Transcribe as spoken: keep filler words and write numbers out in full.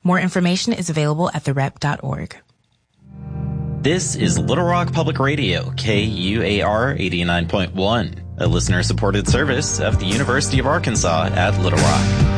More information is available at the rep dot org. This is Little Rock Public Radio, K U A R eighty-nine point one, a listener-supported service of the University of Arkansas at Little Rock.